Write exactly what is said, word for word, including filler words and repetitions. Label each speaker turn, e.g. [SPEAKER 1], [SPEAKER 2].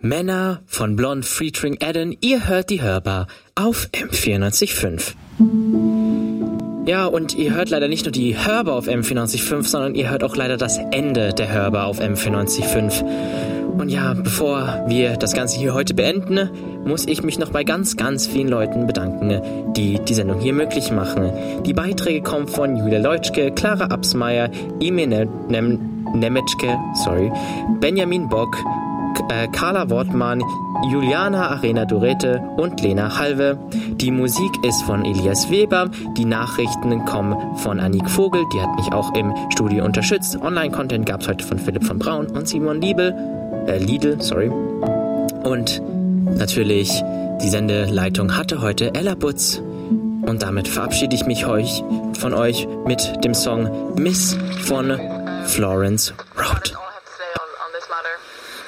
[SPEAKER 1] Männer von Blond featuring Eden, ihr hört die Hörbar auf M vierundneunzig Komma fünf. Ja, und ihr hört leider nicht nur die Hörbar auf M vierundneunzig Komma fünf, sondern ihr hört auch leider das Ende der Hörbar auf M vierundneunzig Komma fünf. Und ja, bevor wir das Ganze hier heute beenden, muss ich mich noch bei ganz, ganz vielen Leuten bedanken, die die Sendung hier möglich machen. Die Beiträge kommen von Julia Leutschke, Clara Absmeier, Ime ne- Nem- Nemetschke, sorry, Benjamin Bock, äh, Carla Wortmann, Juliana Arena Dorete und Lena Halve. Die Musik ist von Elias Weber. Die Nachrichten kommen von Annik Vogel, die hat mich auch im Studio unterstützt. Online-Content gab es heute von Philipp von Braun und Simon Liebel. Äh, Liedl, sorry. Und natürlich, die Sendeleitung hatte heute Ella Butz. Und damit verabschiede ich mich euch, von euch mit dem Song Miss von Florence Road.